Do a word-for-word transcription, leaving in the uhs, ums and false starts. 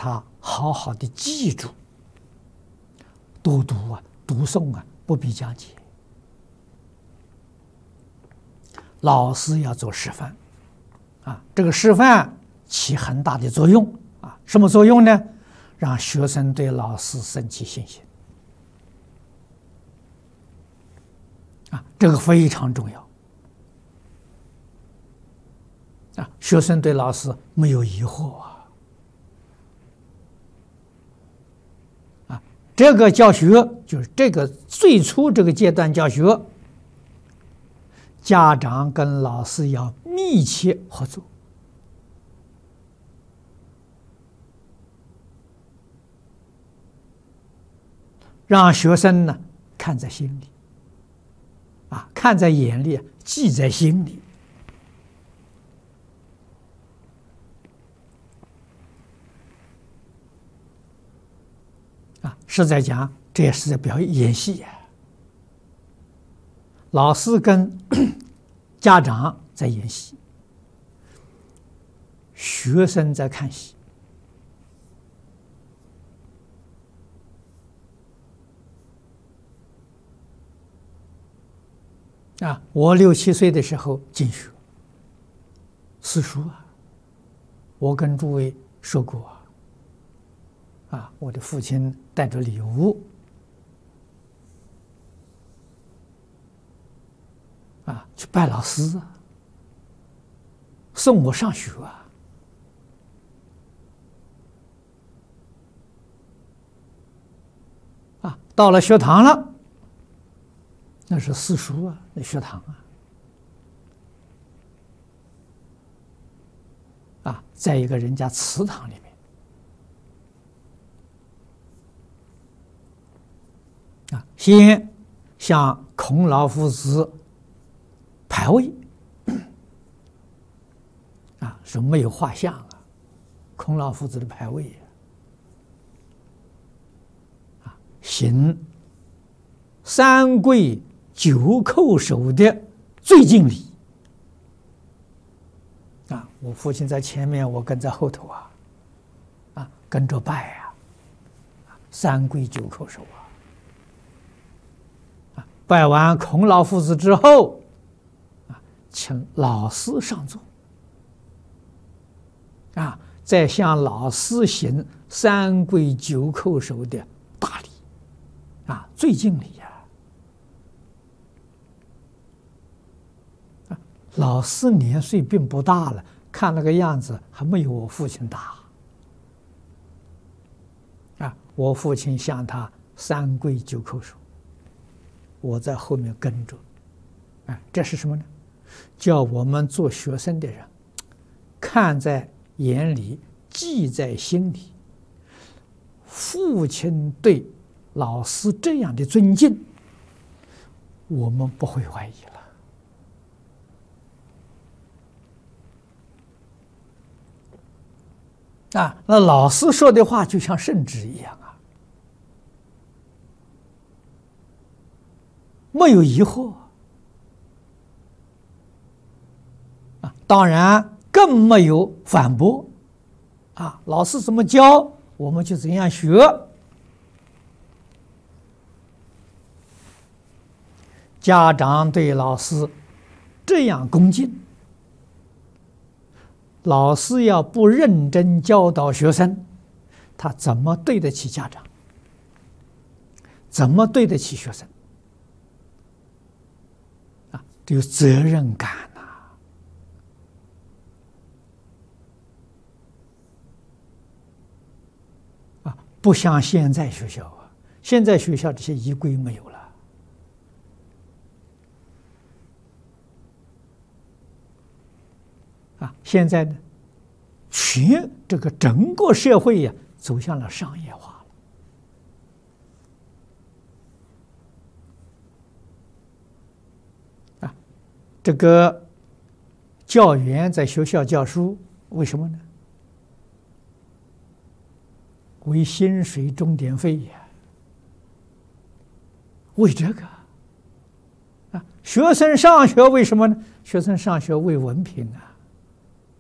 他好好的记住，多读啊，读诵啊，不必讲解。老师要做示范，啊，这个示范起很大的作用啊。什么作用呢？让学生对老师升起信心，啊，这个非常重要。啊，学生对老师没有疑惑啊。啊，这个教学就是这个最初这个阶段教学，家长跟老师要密切合作，让学生呢看在心里，啊，看在眼里，记在心里。啊，是在讲，这也是在表演演戏呀。老师跟家长在演戏，学生在看戏。啊，我六七岁的时候进学，私塾啊，我跟诸位说过啊。啊，我的父亲带着礼物，啊，去拜老师啊，送我上学啊。啊，到了学堂了，那是私塾啊，那学堂啊。啊，在一个人家祠堂里面。啊，先向孔老夫子牌位，啊，是没有画像啊，孔老夫子的牌位啊，行三跪九叩首的最敬礼啊，我父亲在前面，我跟在后头啊，啊，跟着拜啊，三跪九叩首啊。拜完孔老夫子之后，啊，请老师上座，啊，再向老师行三跪九叩首的大礼，啊，最敬礼呀！啊，老师年岁并不大了，看那个样子还没有我父亲大。啊，我父亲向他三跪九叩首。我在后面跟着，啊，这是什么呢？叫我们做学生的人看在眼里，记在心里。父亲对老师这样的尊敬，我们不会怀疑了。啊，那老师说的话就像圣旨一样啊。没有疑惑啊，当然更没有反驳啊。老师怎么教，我们就怎样学。家长对老师这样恭敬，老师要不认真教导学生，他怎么对得起家长？怎么对得起学生？有责任感呐、啊！啊，不像现在学校啊，现在学校这些仪规没有了。啊，现在呢，全这个整个社会呀、啊，走向了商业化。这个教员在学校教书，为什么呢？为薪水钟点费呀，为这个啊。学生上学为什么呢？学生上学为文凭啊。